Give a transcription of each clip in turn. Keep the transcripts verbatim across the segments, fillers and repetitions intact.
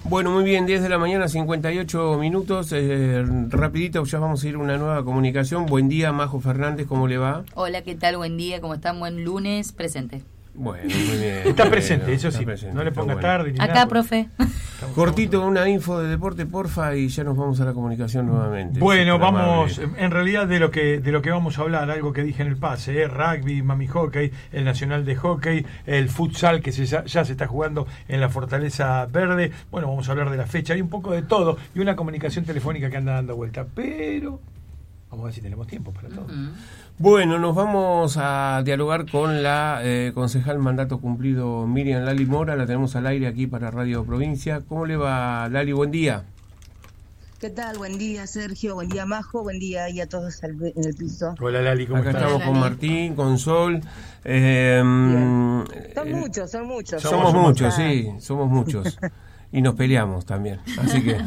Bueno, muy bien, diez de la mañana, cincuenta y ocho minutos. Eh, rapidito, ya vamos a ir a una nueva comunicación. Buen día, Majo Fernández, ¿cómo le va? Hola, ¿qué tal? Buen día, ¿cómo están? Buen lunes, presente. Bueno, muy bien. Está presente, bueno, eso está sí. presente, No le ponga bueno. tarde ni Acá, nada. profe. Cortito, una info de deporte, porfa, y ya nos vamos a la comunicación nuevamente. Bueno, Súper vamos, amable. en realidad de lo que de lo que vamos a hablar, algo que dije en el pase, ¿eh? Rugby, mami hockey, el nacional de hockey, el futsal que se, ya se está jugando en la Fortaleza Verde. Bueno, vamos a hablar de la fecha, hay un poco de todo y una comunicación telefónica que anda dando vuelta, pero vamos a ver si tenemos tiempo para todo. Uh-huh. Bueno, nos vamos a dialogar con la eh, concejal mandato cumplido Miriam Lali Mora, la tenemos al aire aquí para Radio Provincia. ¿Cómo le va, Lali? Buen día. ¿Qué tal? Buen día, Sergio. Buen día, Majo. Buen día y a todos en el piso. Hola Lali, ¿cómo Acá estás? estamos Hola, con Lali. Martín, con Sol. Eh, Bien. Son eh, muchos, son muchos. Somos, Somos muchos, ah, sí, somos muchos. Y nos peleamos también. Así que,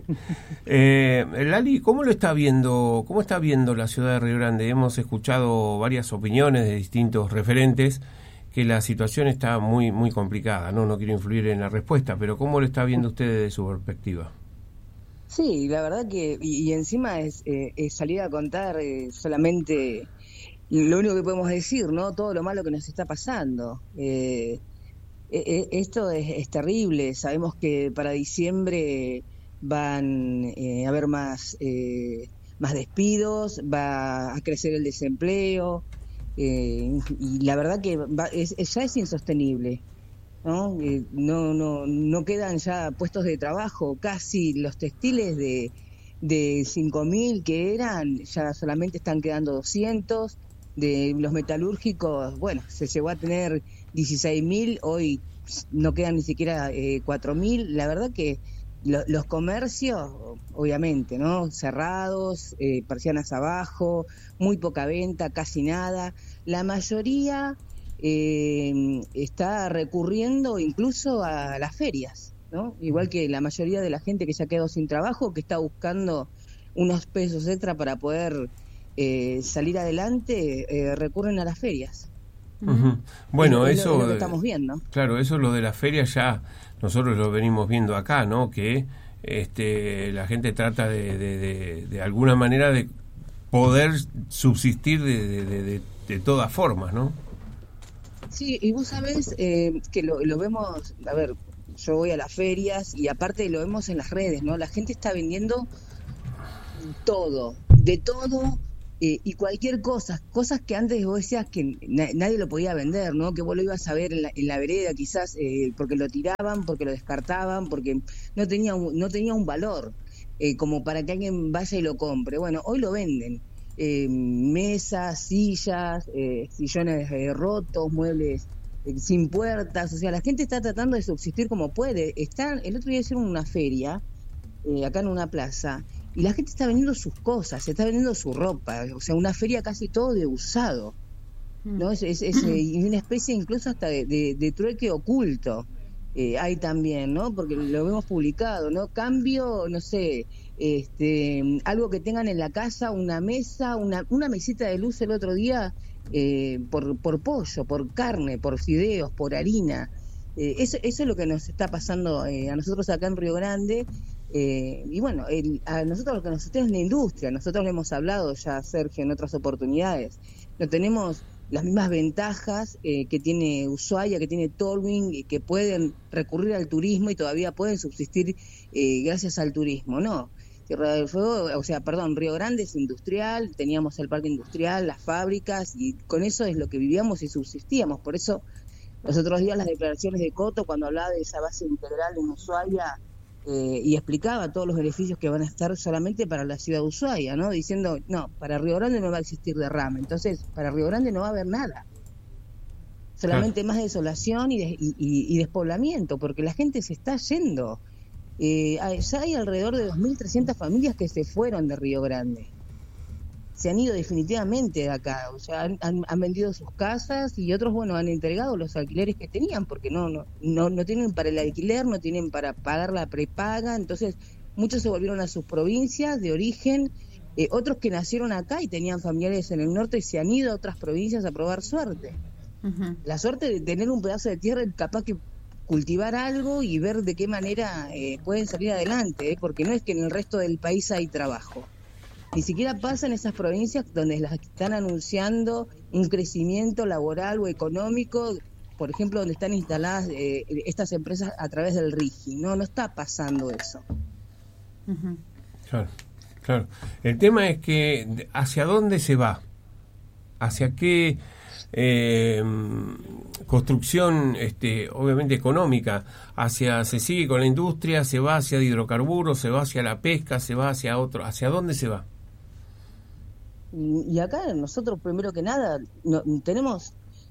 eh, Lali, ¿cómo lo está viendo? ¿Cómo está viendo la ciudad de Río Grande? Hemos escuchado varias opiniones de distintos referentes que la situación está muy, muy complicada. No, no quiero influir en la respuesta, pero ¿cómo lo está viendo usted desde su perspectiva? Sí, la verdad que, y, y encima es, eh, es salir a contar eh, solamente lo único que podemos decir, ¿no? Todo lo malo que nos está pasando. Eh, eh, esto es, es terrible. Sabemos que para diciembre van eh, a haber más, eh, más despidos, va a crecer el desempleo, eh, y la verdad que va, es, es, ya es insostenible. ¿No? Eh, no, no, no quedan ya puestos de trabajo, casi los textiles de, de cinco mil que eran, ya solamente están quedando doscientos, de los metalúrgicos, bueno, se llegó a tener dieciséis mil, hoy no quedan ni siquiera eh, cuatro mil, la verdad que lo, los comercios, obviamente, ¿no? Cerrados, eh, persianas abajo, muy poca venta, casi nada, la mayoría... Eh, está recurriendo incluso a las ferias, ¿no? Igual que la mayoría de la gente que se ha quedado sin trabajo, que está buscando unos pesos extra para poder eh, salir adelante, eh, recurren a las ferias. Uh-huh. Bueno, es, eso... es lo que estamos viendo. Claro, eso lo de las ferias ya nosotros lo venimos viendo acá, ¿no? Que este, la gente trata de, de, de, de alguna manera de poder subsistir de, de, de, de, de todas formas, ¿no? Sí, y vos sabés eh, que lo, lo vemos, a ver, yo voy a las ferias y aparte lo vemos en las redes, ¿no? La gente está vendiendo todo, de todo eh, y cualquier cosa, cosas que antes vos decías que na- nadie lo podía vender, ¿no? Que vos lo ibas a ver en la, en la vereda quizás eh, porque lo tiraban, porque lo descartaban, porque no tenía un, no tenía un valor eh, como para que alguien vaya y lo compre. Bueno, hoy lo venden. Eh, mesas, sillas, eh, sillones eh, rotos, muebles eh, sin puertas, o sea, la gente está tratando de subsistir como puede. Están, el otro día hicieron una feria, eh, acá en una plaza, y la gente está vendiendo sus cosas, se está vendiendo su ropa, o sea, una feria casi todo de usado, ¿no? Es, es, es eh, una especie incluso hasta de, de, de trueque oculto. Eh, hay también, ¿no? Porque lo vemos publicado, ¿no? Cambio, no sé, este, algo que tengan en la casa, una mesa, una, una mesita de luz el otro día, eh, por, por pollo, por carne, por fideos, por harina. Eh, eso, eso es lo que nos está pasando eh, a nosotros acá en Río Grande. Eh, y bueno, el, a nosotros lo que nos sostiene es la industria. Nosotros le hemos hablado ya, Sergio, en otras oportunidades. No tenemos las mismas ventajas eh, que tiene Ushuaia, que tiene Tolwyn, y que pueden recurrir al turismo y todavía pueden subsistir eh, gracias al turismo, ¿no? Tierra del Fuego, o sea, perdón, Río Grande es industrial, teníamos el parque industrial, las fábricas, y con eso es lo que vivíamos y subsistíamos. Por eso, los otros días las declaraciones de Coto, cuando hablaba de esa base integral en Ushuaia, eh, y explicaba todos los beneficios que van a estar solamente para la ciudad de Ushuaia, ¿no? Diciendo, no, para Río Grande no va a existir derrame, entonces para Río Grande no va a haber nada. Solamente claro. Más desolación y, de, y, y, y despoblamiento, porque la gente se está yendo. Eh, ya hay alrededor de dos mil trescientas familias que se fueron de Río Grande. Se han ido definitivamente de acá, o sea, han, han, han vendido sus casas y otros, bueno, han entregado los alquileres que tenían, porque no, no, no, no tienen para el alquiler, no tienen para pagar la prepaga, entonces muchos se volvieron a sus provincias de origen, eh, otros que nacieron acá y tenían familiares en el norte se han ido a otras provincias a probar suerte. Uh-huh. La suerte de tener un pedazo de tierra capaz que cultivar algo y ver de qué manera eh, pueden salir adelante, ¿eh? Porque no es que en el resto del país hay trabajo. Ni siquiera pasa en esas provincias donde las están anunciando un crecimiento laboral o económico, por ejemplo, donde están instaladas eh, estas empresas a través del RIGI. No, no está pasando eso. Uh-huh. Claro, claro. El tema es que ¿hacia dónde se va? ¿Hacia qué eh, construcción, este, obviamente económica? Hacia se sigue con la industria, se va hacia hidrocarburos, se va hacia la pesca, se va hacia otro. ¿Hacia dónde se va? Y, y acá nosotros, primero que nada, no, tenemos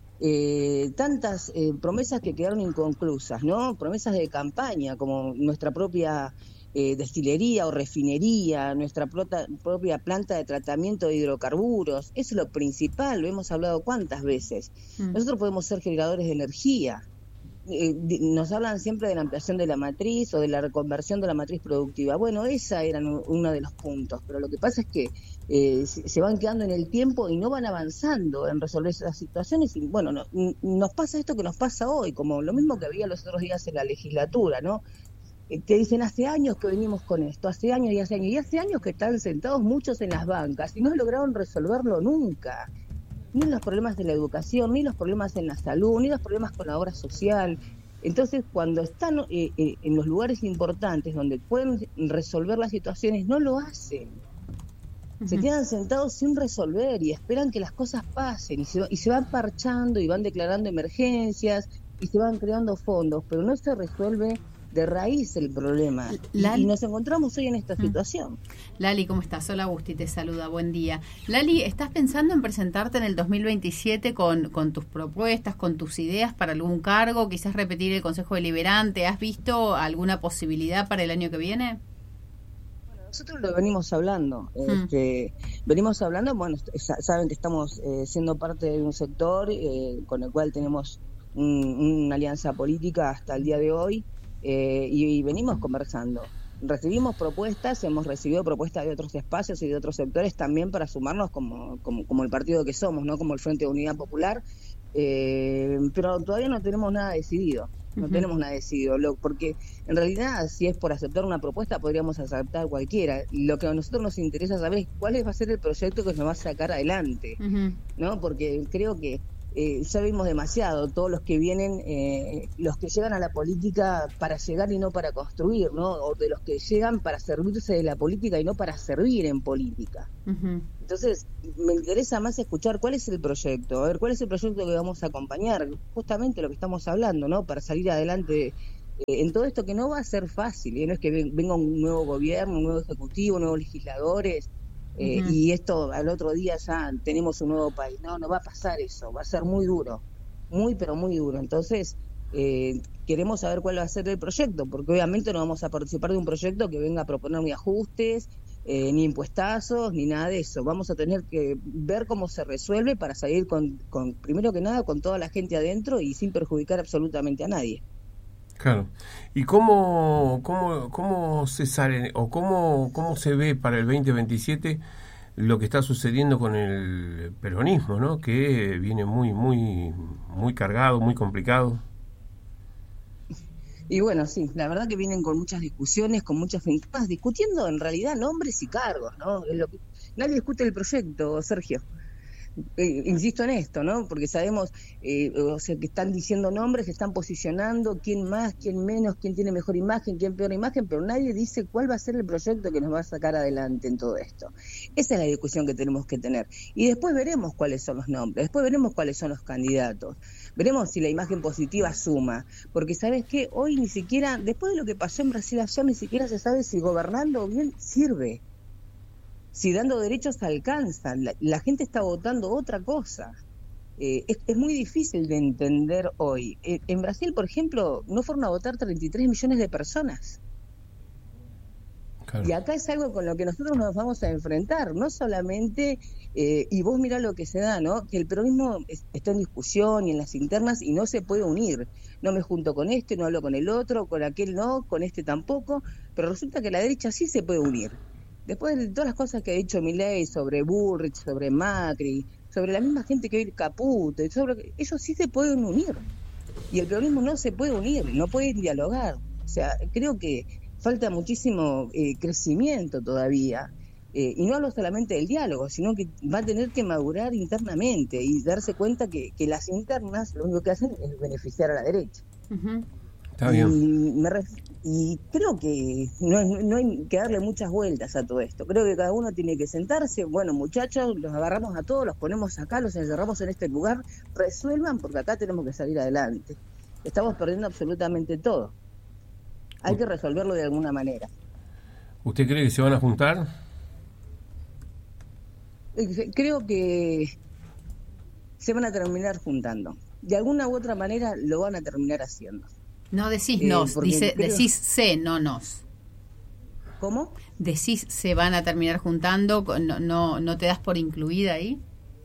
eh, tantas eh, promesas que quedaron inconclusas, ¿no? Promesas de campaña, como nuestra propia eh, destilería o refinería, nuestra prota, propia planta de tratamiento de hidrocarburos. Eso es lo principal, lo hemos hablado cuántas veces. Mm. Nosotros podemos ser generadores de energía. Eh, nos hablan siempre de la ampliación de la matriz o de la reconversión de la matriz productiva. Bueno, esa era uno de los puntos, pero lo que pasa es que eh, se van quedando en el tiempo y no van avanzando en resolver esas situaciones. Y bueno, no, nos pasa esto que nos pasa hoy, como lo mismo que había los otros días en la legislatura, ¿no? Eh, te dicen, hace años que venimos con esto, hace años y hace años, y hace años que están sentados muchos en las bancas y no lograron resolverlo nunca. Ni los problemas de la educación, ni los problemas en la salud, ni los problemas con la obra social. Entonces, cuando están eh, eh, en los lugares importantes donde pueden resolver las situaciones, no lo hacen. Uh-huh. Se quedan sentados sin resolver y esperan que las cosas pasen y se, y se van parchando y van declarando emergencias y se van creando fondos, pero no se resuelve de raíz el problema. Lali. Y nos encontramos hoy en esta situación. Lali, ¿cómo estás? Hola, Agustí, te saluda, buen día. Lali, ¿estás pensando en presentarte en el dos mil veintisiete con, con tus propuestas, con tus ideas para algún cargo, quizás repetir el Consejo Deliberante? ¿Has visto alguna posibilidad para el año que viene? Bueno, nosotros lo venimos hablando. Hmm. Este, venimos hablando, bueno, saben que estamos eh, siendo parte de un sector eh, con el cual tenemos un, una alianza política hasta el día de hoy. Eh, y, y venimos conversando. Recibimos propuestas, hemos recibido propuestas de otros espacios y de otros sectores también para sumarnos como, como, como el partido que somos, ¿no? Como el Frente de Unidad Popular, eh, pero todavía no tenemos nada decidido, no uh-huh. tenemos nada decidido, lo, porque en realidad si es por aceptar una propuesta podríamos aceptar cualquiera. Lo que a nosotros nos interesa saber es cuál va a ser el proyecto que nos va a sacar adelante, uh-huh. ¿no? Porque creo que Eh, ya vimos demasiado, todos los que vienen, eh, los que llegan a la política para llegar y no para construir, ¿no? O de los que llegan para servirse de la política y no para servir en política. Uh-huh. Entonces, me interesa más escuchar cuál es el proyecto, a ver, cuál es el proyecto que vamos a acompañar, justamente lo que estamos hablando, ¿no? Para salir adelante eh, en todo esto que no va a ser fácil, ¿eh? No es que venga un nuevo gobierno, un nuevo ejecutivo, nuevos legisladores, Eh, uh-huh. y esto al otro día ya tenemos un nuevo país. No, no va a pasar eso, va a ser muy duro, muy pero muy duro. Entonces eh, queremos saber cuál va a ser el proyecto, porque obviamente no vamos a participar de un proyecto que venga a proponer ni ajustes, eh, ni impuestazos, ni nada de eso. Vamos a tener que ver cómo se resuelve para salir con, con primero que nada con toda la gente adentro y sin perjudicar absolutamente a nadie. Claro. ¿Y cómo, cómo, cómo se sale o cómo, cómo se ve para el veinte veintisiete lo que está sucediendo con el peronismo, ¿no? Que viene muy, muy, muy cargado, muy complicado? Y bueno, sí, la verdad que vienen con muchas discusiones, con muchas fincadas, discutiendo en realidad nombres y cargos, ¿no? Es lo que, nadie discute el proyecto, Sergio. Eh, insisto en esto, ¿no? Porque sabemos, eh, o sea, que están diciendo nombres, se están posicionando, quién más, quién menos, quién tiene mejor imagen, quién peor imagen, pero nadie dice cuál va a ser el proyecto que nos va a sacar adelante en todo esto. Esa es la discusión que tenemos que tener. Y después veremos cuáles son los nombres, después veremos cuáles son los candidatos, veremos si la imagen positiva suma, porque ¿sabes qué? Hoy ni siquiera, después de lo que pasó en Brasil allá, ni siquiera se sabe si gobernando bien sirve. Si dando derechos alcanzan, la, la gente está votando otra cosa. Eh, es, es muy difícil de entender hoy. Eh, en Brasil, por ejemplo, no fueron a votar treinta y tres millones de personas. Claro. Y acá es algo con lo que nosotros nos vamos a enfrentar, no solamente, eh, y vos mirá lo que se da, ¿no? Que el peronismo es, está en discusión y en las internas y no se puede unir. No me junto con este, no hablo con el otro, con aquel no, con este tampoco, pero resulta que la derecha sí se puede unir. Después de todas las cosas que ha dicho Milei sobre Bullrich, sobre Macri, sobre la misma gente que hoy Caputo, sobre ellos sí se pueden unir. y el peronismo no se puede unir, no puede dialogar. O sea, creo que falta muchísimo eh, crecimiento todavía, eh, y no hablo solamente del diálogo, sino que va a tener que madurar internamente y darse cuenta que, que las internas lo único que hacen es beneficiar a la derecha. Uh-huh. Está bien. Y, me ref- y creo que no, no hay que darle muchas vueltas a todo esto. Creo que cada uno tiene que sentarse. Bueno, muchachos, los agarramos a todos, los ponemos acá, los encerramos en este lugar, resuelvan porque acá tenemos que salir adelante. Estamos perdiendo absolutamente todo. Hay que resolverlo de alguna manera. ¿Usted cree que se van a juntar? Creo que se van a terminar juntando. De alguna u otra manera lo van a terminar haciendo. No decís Eh, nos, porque dice, creo- decís se, no nos. ¿Cómo? Decís se van a terminar juntando, no, no, no te das por incluida ahí.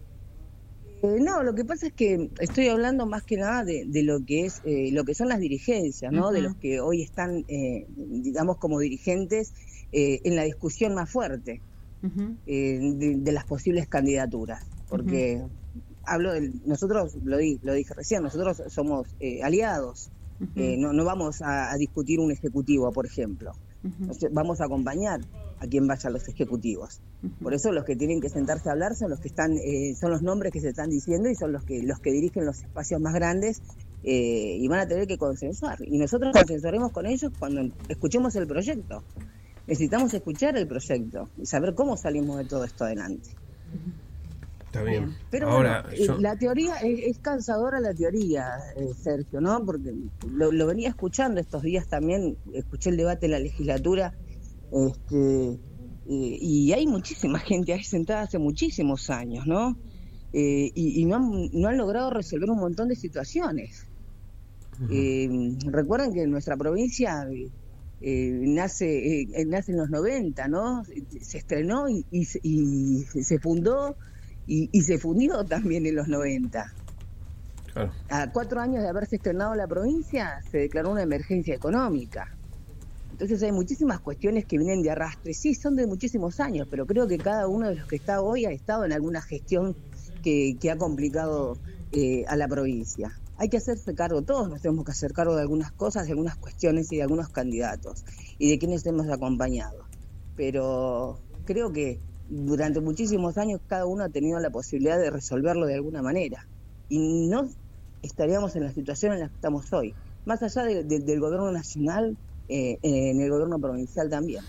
Eh, no, lo que pasa es que estoy hablando más que nada de, de lo que es eh, lo que son las dirigencias, ¿no? Uh-huh. De los que hoy están, eh, digamos, como dirigentes eh, en la discusión más fuerte Uh-huh. eh, de, de las posibles candidaturas, porque uh-huh. hablo de nosotros, lo, di, lo dije recién, nosotros somos eh, aliados, uh-huh. eh, no, no vamos a, a discutir un ejecutivo, por ejemplo, uh-huh. vamos a acompañar a quien vaya a los ejecutivos. Uh-huh. Por eso los que tienen que sentarse a hablar son los que están, eh, son los nombres que se están diciendo y son los que los que dirigen los espacios más grandes, eh, y van a tener que consensuar. Y nosotros consensuaremos con ellos cuando escuchemos el proyecto. Necesitamos escuchar el proyecto y saber cómo salimos de todo esto adelante. Está bien. Pero ahora bueno, yo... la teoría es, es cansadora, la teoría, eh, Sergio, ¿no? Porque lo, lo venía escuchando estos días también, escuché el debate en la legislatura, este, eh, y hay muchísima gente ahí sentada hace muchísimos años, ¿no? Eh, y, y no han, no han logrado resolver un montón de situaciones. Uh-huh. Eh, recuerden que en nuestra provincia eh, nace eh, nace en los noventa, ¿no? Se estrenó y, y, y se fundó y, y se fundió también en los noventa. Claro. A cuatro años de haberse estrenado la provincia, se declaró una emergencia económica. Entonces hay muchísimas cuestiones que vienen de arrastre. Sí, son de muchísimos años, pero creo que cada uno de los que está hoy ha estado en alguna gestión que, que ha complicado eh, a la provincia. Hay que hacerse cargo, todos nos tenemos que hacer cargo de algunas cosas, de algunas cuestiones y de algunos candidatos y de quienes hemos acompañado. Pero creo que durante muchísimos años cada uno ha tenido la posibilidad de resolverlo de alguna manera y no estaríamos en la situación en la que estamos hoy, más allá de, de, del gobierno nacional, eh, en el gobierno provincial también.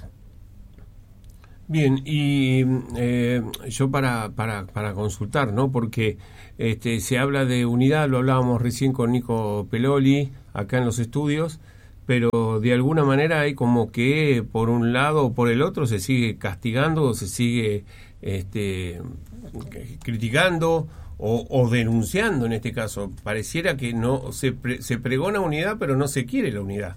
Bien, y eh, yo para, para, para consultar, ¿no? Porque este, se habla de unidad, lo hablábamos recién con Nico Peloli, acá en los estudios, pero de alguna manera hay como que por un lado o por el otro se sigue castigando o se sigue este, criticando o, o denunciando en este caso. Pareciera que no se, pre, se pregona unidad, pero no se quiere la unidad.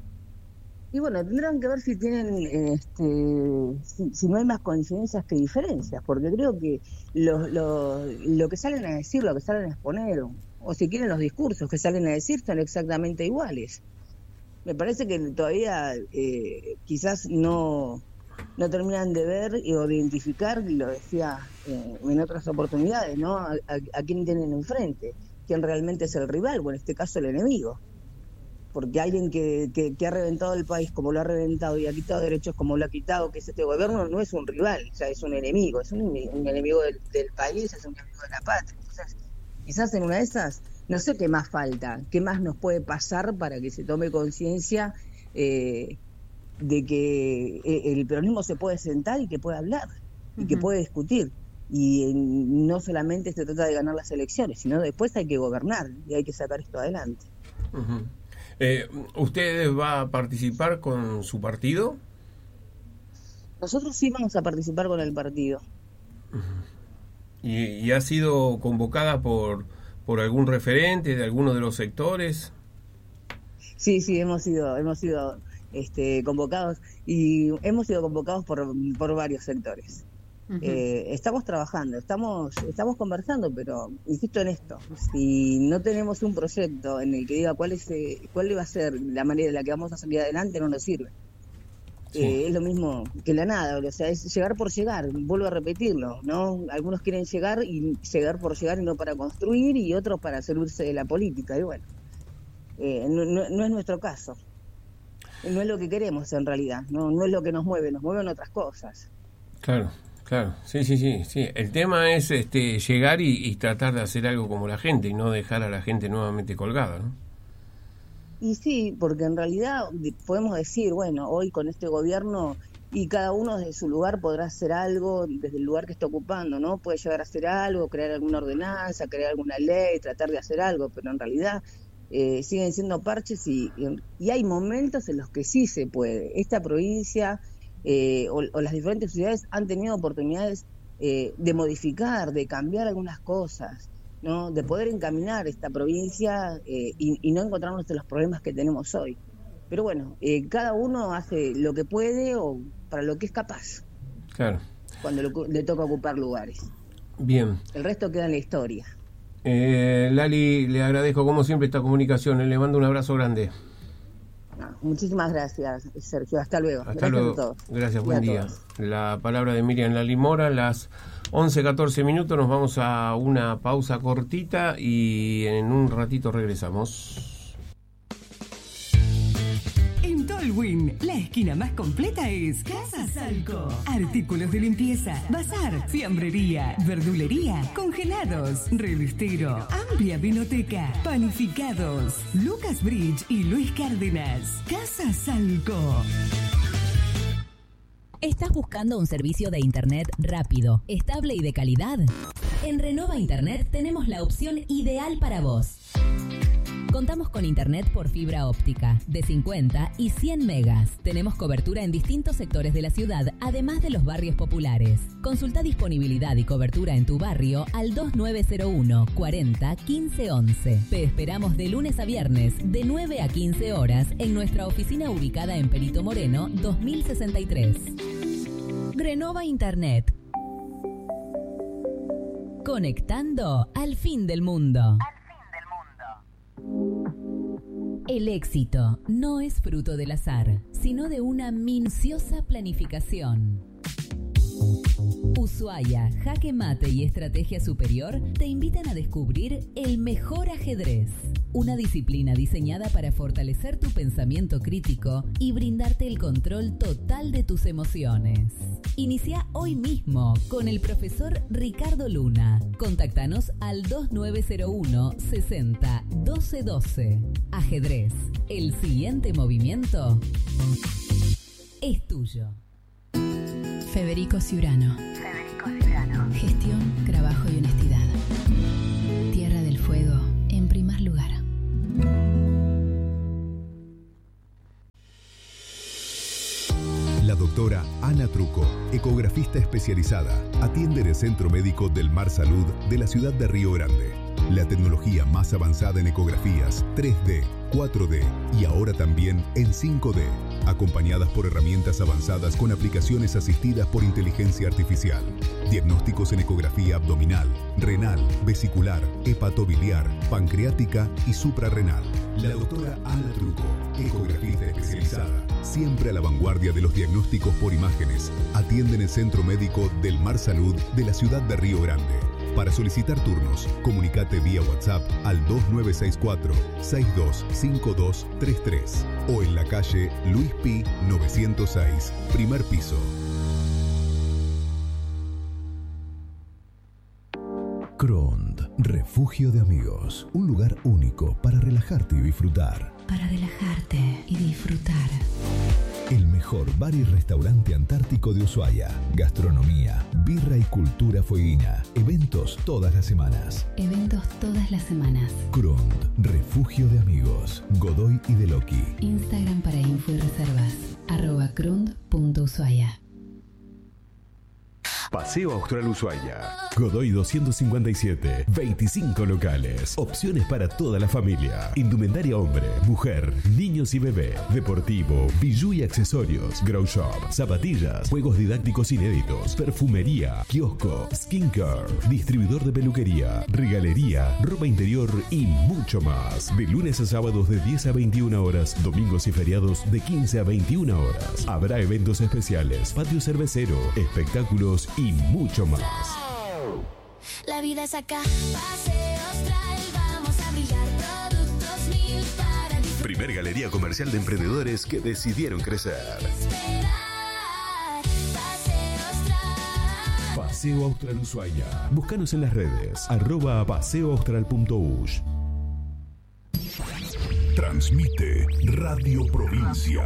Y bueno, tendrán que ver si tienen, este, si, si no hay más coincidencias que diferencias, porque creo que lo, lo, lo que salen a decir, lo que salen a exponer, o, o si quieren los discursos que salen a decir, son exactamente iguales. Me parece que todavía eh, quizás no, no terminan de ver o de identificar, y lo decía eh, en otras oportunidades, ¿no? A, a, a quién tienen enfrente, quién realmente es el rival, o en este caso el enemigo. Porque alguien que, que, que ha reventado el país como lo ha reventado y ha quitado derechos como lo ha quitado, que es este gobierno, no es un rival, o sea, es un enemigo, es un, un enemigo del, del país, es un enemigo de la patria. Entonces, quizás en una de esas, no sé qué más falta, qué más nos puede pasar para que se tome conciencia eh, de que el peronismo se puede sentar y que puede hablar, y uh-huh. que puede discutir. Y eh, no solamente se trata de ganar las elecciones, sino después hay que gobernar y hay que sacar esto adelante. Uh-huh. Eh, ¿Usted va a participar con su partido? Nosotros sí vamos a participar con el partido. Uh-huh. ¿Y, y ha sido convocada por, por algún referente de alguno de los sectores? Sí, sí, hemos sido, hemos sido este, convocados y hemos sido convocados por, por varios sectores. Uh-huh. Eh, estamos trabajando, estamos estamos conversando, pero insisto en esto, si no tenemos un proyecto en el que diga cuál es eh, cuál va a ser la manera en la que vamos a salir adelante, no nos sirve. Sí. Eh, es lo mismo que la nada, o sea, es llegar por llegar, vuelvo a repetirlo, ¿no? Algunos quieren llegar y llegar por llegar y no para construir, y otros para servirse de la política, y bueno, eh, no, no, no es nuestro caso. No es lo que queremos en realidad, no, no es lo que nos mueve, nos mueven otras cosas. Claro, claro, sí, sí, sí, sí. El tema es este llegar y, y tratar de hacer algo como la gente y no dejar a la gente nuevamente colgada, ¿no? Y sí, porque en realidad podemos decir, bueno, hoy con este gobierno y cada uno desde su lugar podrá hacer algo, desde el lugar que está ocupando, ¿no? Puede llegar a hacer algo, crear alguna ordenanza, crear alguna ley, tratar de hacer algo, pero en realidad eh, siguen siendo parches y, y, y hay momentos en los que sí se puede. Esta provincia eh, o, o las diferentes ciudades han tenido oportunidades eh, de modificar, de cambiar algunas cosas, ¿no? De poder encaminar esta provincia eh, y, y no encontrarnos en los problemas que tenemos hoy. Pero bueno, eh, cada uno hace lo que puede o para lo que es capaz. Claro. Cuando lo, le toca ocupar lugares. Bien. El resto queda en la historia. Eh, Lali, le agradezco como siempre esta comunicación. Le mando un abrazo grande. No, muchísimas gracias, Sergio. Hasta luego. Hasta gracias luego. a todos. Gracias, buen y a día. todos. La palabra de Miriam Lali Mora, las once catorce minutos. Nos vamos a una pausa cortita y en un ratito regresamos. En Tolwyn, la esquina más completa es Casa Salco. Artículos de limpieza, bazar, fiambrería, verdulería, congelados, revistero, amplia vinoteca, panificados. Lucas Bridge y Luis Cárdenas. Casa Salco. ¿Estás buscando un servicio de internet rápido, estable y de calidad? En Renova Internet tenemos la opción ideal para vos. Contamos con internet por fibra óptica de cincuenta y cien megas. Tenemos cobertura en distintos sectores de la ciudad, además de los barrios populares. Consulta disponibilidad y cobertura en tu barrio al dos nueve cero uno, cuarenta, quince once. Te esperamos de lunes a viernes, de nueve a quince horas, en nuestra oficina ubicada en Perito Moreno, dos mil sesenta y tres. Renova Internet. Conectando al fin del mundo. El éxito no es fruto del azar, sino de una minuciosa planificación. Ushuaia, Jaque Mate y Estrategia Superior te invitan a descubrir el mejor ajedrez, una disciplina diseñada para fortalecer tu pensamiento crítico y brindarte el control total de tus emociones. Inicia hoy mismo con el profesor Ricardo Luna. Contáctanos al dos nueve cero uno, sesenta, doce doce. Ajedrez, el siguiente movimiento es tuyo. Federico Ciurano. Federico Ciurano. Gestión, trabajo y honestidad. Tierra del Fuego, en primer lugar. La doctora Ana Truco, ecografista especializada, atiende en el Centro Médico del Mar Salud de la ciudad de Río Grande. La tecnología más avanzada en ecografías tres D, cuatro D y ahora también en cinco D, acompañadas por herramientas avanzadas con aplicaciones asistidas por inteligencia artificial. Diagnósticos en ecografía abdominal, renal, vesicular, hepatobiliar, pancreática y suprarrenal. La doctora Ana Truco, ecografista especializada, siempre a la vanguardia de los diagnósticos por imágenes, atiende en el Centro Médico del Mar Salud de la ciudad de Río Grande. Para solicitar turnos, comunicate vía WhatsApp al dos nueve seis cuatro, seis dos cinco dos tres tres o en la calle Luis Pi novecientos seis, primer piso. Crond, refugio de amigos, un lugar único para relajarte y disfrutar. Para relajarte y disfrutar. El mejor bar y restaurante antártico de Ushuaia. Gastronomía, birra y cultura fueguina. Eventos todas las semanas. Eventos todas las semanas. Crond, refugio de amigos. Godoy y Deloqui. Instagram para info y reservas. Arroba crund punto ushuaia. Paseo Austral Ushuaia. Godoy doscientos cincuenta y siete. veinticinco locales. Opciones para toda la familia. Indumentaria hombre, mujer, niños y bebé. Deportivo, bijú y accesorios. Grow shop, zapatillas, juegos didácticos inéditos. Perfumería, kiosco, skincare. Distribuidor de peluquería, regalería, ropa interior y mucho más. De lunes a sábados de diez a veintiuna horas. Domingos y feriados de quince a veintiuna horas. Habrá eventos especiales, patio cervecero, espectáculos y y mucho más. La vida es acá. Paseo Austral, vamos a brillar. Productos mil para Primer galería comercial de emprendedores que decidieron crecer. Paseo Austral Ushuaia. Búscanos en las redes, arroba paseoaustral punto ush. Transmite Radio Provincia.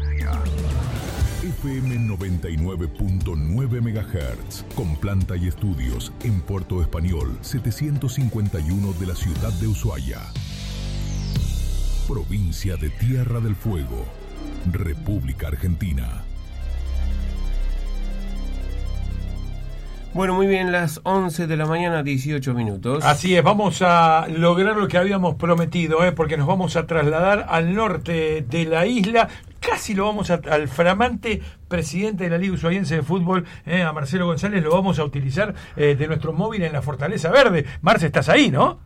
F M noventa y nueve punto nueve megahertz, con planta y estudios en Puerto Español setecientos cincuenta y uno de la ciudad de Ushuaia. Provincia de Tierra del Fuego, República Argentina. Bueno, muy bien, las once de la mañana, dieciocho minutos. Así es, vamos a lograr lo que habíamos prometido, ¿eh? Porque nos vamos a trasladar al norte de la isla. Casi lo vamos a, al flamante presidente de la Liga Ushuaiense de Fútbol, eh, a Marcelo González, lo vamos a utilizar eh, de nuestro móvil en la Fortaleza Verde. Marce, estás ahí, ¿no?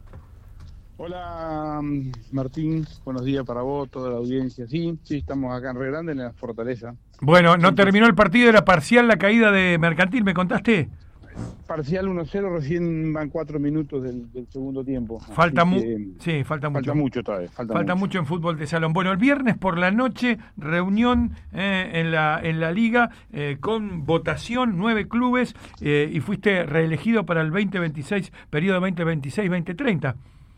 Hola Martín, buenos días para vos, toda la audiencia. Sí, sí, estamos acá en Río Grande, en la Fortaleza. Bueno, no terminó el partido, era parcial la caída de Mercantil, ¿me contaste? Parcial uno cero, recién van cuatro minutos del, del segundo tiempo. Falta, mu que, sí, falta mucho. Falta mucho todavía. Falta, falta mucho. mucho en fútbol de salón. Bueno, el viernes por la noche, reunión eh, en, la, en la liga eh, con votación, nueve clubes, eh, y fuiste reelegido para el veinte veintiséis, periodo veinte veintiséis veinte treinta.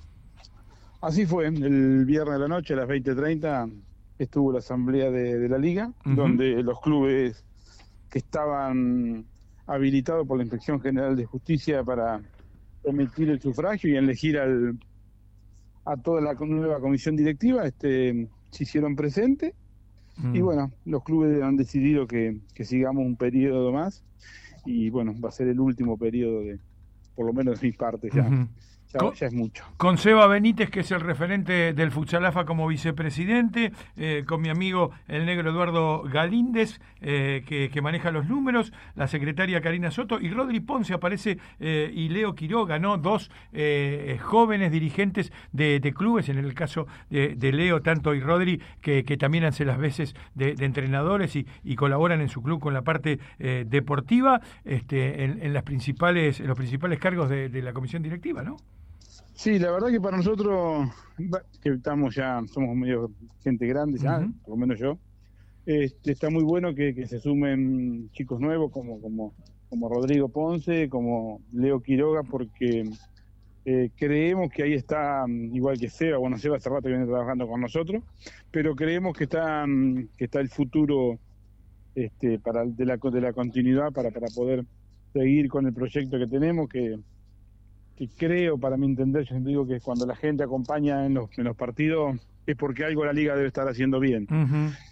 Así fue, el viernes de la noche a las veinte treinta estuvo la asamblea de, de la liga, uh-huh. donde los clubes que estaban habilitado por la Inspección General de Justicia para emitir el sufragio y elegir al, a toda la nueva comisión directiva, este, se hicieron presentes, mm. y bueno, los clubes han decidido que, que sigamos un periodo más, y bueno, va a ser el último periodo de, por lo menos de mi parte ya. Uh-huh. Ya, con, ya es mucho. Con Seba Benítez, que es el referente del Futsalafa como vicepresidente, eh, con mi amigo el negro Eduardo Galíndez, eh, que, que maneja los números, la secretaria Karina Soto, y Rodri Ponce aparece, eh, y Leo Quiroga, ¿no? Dos eh, jóvenes dirigentes de, de clubes, en el caso de, de Leo, tanto y Rodri, que, que también hacen las veces de, de entrenadores y, y colaboran en su club con la parte eh, deportiva, este, en, en, las principales, en los principales cargos de, de la comisión directiva, ¿no? Sí, la verdad que para nosotros, que estamos ya, somos medio gente grande ya, uh-huh. por lo menos yo, este, está muy bueno que, que se sumen chicos nuevos como, como, como Rodrigo Ponce, como Leo Quiroga, porque eh, creemos que ahí está, igual que Seba, bueno, Seba hace rato que viene trabajando con nosotros, pero creemos que está, que está el futuro este, para de la, de la continuidad para, para poder seguir con el proyecto que tenemos, que que creo, para mi entender, yo siempre digo que cuando la gente acompaña en los, en los partidos es porque algo la liga debe estar haciendo bien. Uh-huh.